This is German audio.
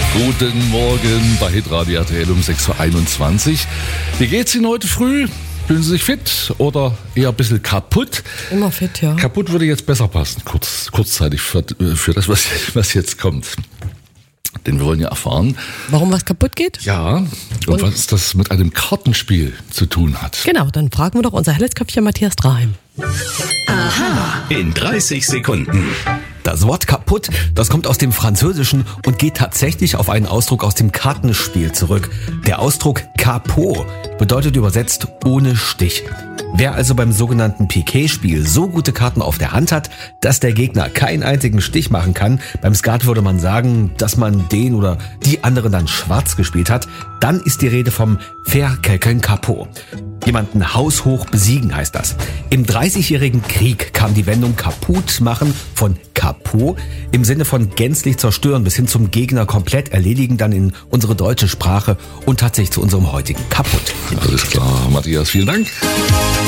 Guten Morgen bei Hitradio RTL um 6.21 Uhr. Wie geht's Ihnen heute früh? Fühlen Sie sich fit oder eher ein bisschen kaputt? Immer fit, ja. Kaputt würde jetzt besser passen, kurzzeitig für das, was jetzt kommt. Denn wir wollen ja erfahren, warum was kaputt geht? Ja, und was das mit einem Kartenspiel zu tun hat. Genau, dann fragen wir doch unser helles Köpfchen Matthias Draheim. Aha. In 30 Sekunden. Das Wort kaputt, das kommt aus dem Französischen und geht tatsächlich auf einen Ausdruck aus dem Kartenspiel zurück. Der Ausdruck Capot bedeutet übersetzt ohne Stich. Wer also beim sogenannten Piquet-Spiel so gute Karten auf der Hand hat, dass der Gegner keinen einzigen Stich machen kann, beim Skat würde man sagen, dass man den oder die anderen dann schwarz gespielt hat, dann ist die Rede vom Faire quelqu'un Capot. Jemanden haushoch besiegen heißt das. Im 30-jährigen Krieg kam die Wendung kaputt machen von Capot im Sinne von gänzlich zerstören bis hin zum Gegner komplett erledigen dann in unsere deutsche Sprache und tatsächlich zu unserem heutigen Kaputt. Alles klar, Matthias, vielen Dank.